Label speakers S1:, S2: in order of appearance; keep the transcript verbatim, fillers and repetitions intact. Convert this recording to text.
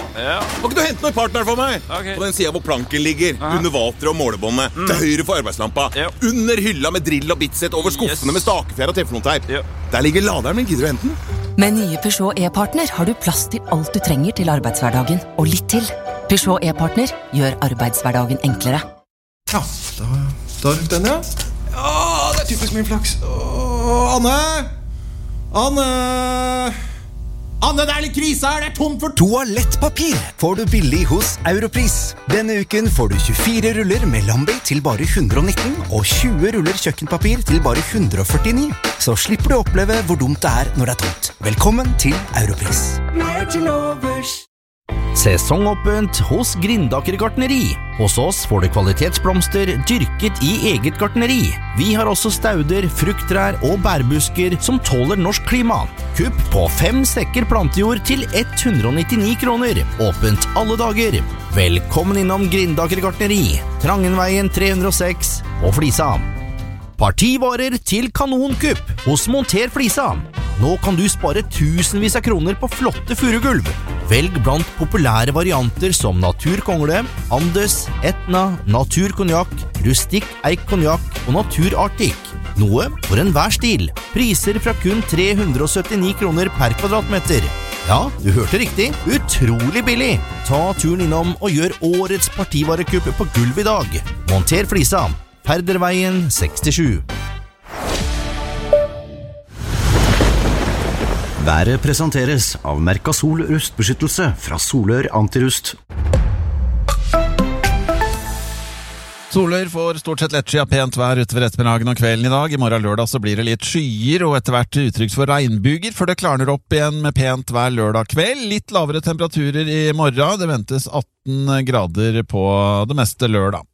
S1: Ja.
S2: Kan ikke du hente noe i partner for meg?
S1: Okay.
S2: På den siden hvor planken ligger,
S1: Aha.
S2: under vateret og målebåndet, mm. til høyre for arbeidslampa,
S1: ja.
S2: under hylla med drill og bitset, over skuffene yes. med stakefjær og teflonteip. Ja. Der ligger laderen min, gidder du hente den?
S3: Med nye Peugeot e-partner har du plass til alt du trenger til arbeidshverdagen, og litt til. Peugeot e-partner gjør arbeidshverdagen enklere.
S4: Ja, da, da røk den, ja. Ja, det er typisk min flaks. Åh, Anne! Anne! Anne, det er litt krise her, det er tomt for
S5: toalettpapir får du billig hos Europris. Denne uken får du tjuefire ruller med Lambi til bare hundre og nitten og tjue ruller kjøkkenpapir til bare hundre og førtini. Så slipper du å oppleve hvor dumt det er når det er tomt. Velkommen til Europris.
S6: Sesongåpent hos Grindaker gartneri. Hos oss får du kvalitetsblomster dyrket i eget gartneri. Vi har også stauder, frukttrær og bærbusker som tåler norsk klima. Kupp på fem sekker plantejord til hundre og nittini kroner. Åpent alle dager. Velkommen innom Grindaker gartneri. Trangenveien tre hundre og seks og Flisa. Partivarer til kanonkupp hos Monter Flisa. Nå kan du spare tusenvis av kroner på flotte furugulv. Velg blant populære varianter som Naturkongle, Andes, Etna, Naturkonjakk, Rustikk Eik Konjakk og Natur Arctic. Noe for enhver stil. Priser fra kun tre hundre og syttini kroner per kvadratmeter. Ja, du hørte riktig. Utrolig billig. Ta turen innom og gjør årets partivarekupp på gulv i dag. Monter Flisa. Ferderveien sekstisju.
S7: Været presenteres av Mercasol rustbeskyttelse fra Solør Antirust.
S8: Solør får stort sett lettsky av pent vær utover ettermiddagen og kvelden i dag. I morgen lørdag så blir det litt skyer og etter hvert uttrykk for regnbyger, før det klarner opp igjen med pent vær lørdag kveld. Litt lavere temperaturer i morgen. Det ventes atten grader på det meste lørdag.